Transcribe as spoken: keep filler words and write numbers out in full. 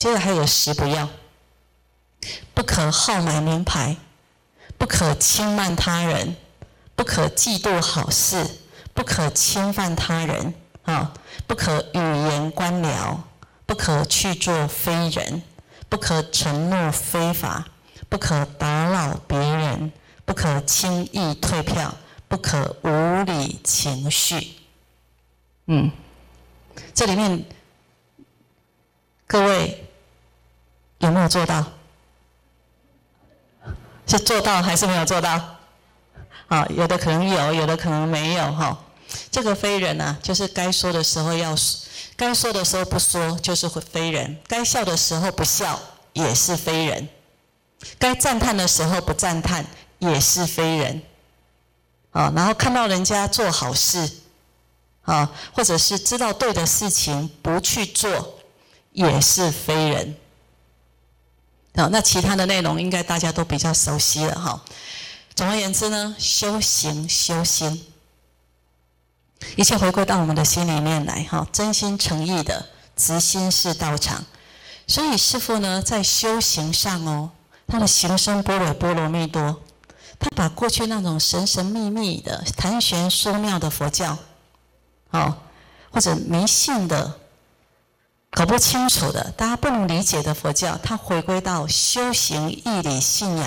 接着还有十不要：不可好买名牌，不可轻慢他人，不可嫉妒好事，不可侵犯他人，啊，不可语言官僚，不可去做非人，不可承诺非法，不可打扰别人，不可轻易退票，不可无理情绪。嗯，这里面各位有没有做到？是做到还是没有做到？啊，有的可能有，有的可能没有哈。这个非人啊，就是该说的时候要说，该说的时候不说，就是会非人；该笑的时候不笑，也是非人；该赞叹的时候不赞叹，也是非人。啊，然后看到人家做好事，啊，或者是知道对的事情不去做，也是非人。好，那其他的内容应该大家都比较熟悉了哈。总而言之呢，修行修心，一切回归到我们的心里面来哈，真心诚意的直心是道场。所以师父呢，在修行上哦，他的行深般若波罗蜜多，他把过去那种神神秘秘的、谈玄说妙的佛教，哦，或者迷信的、搞不清楚的、大家不能理解的佛教，它回归到修行义理信仰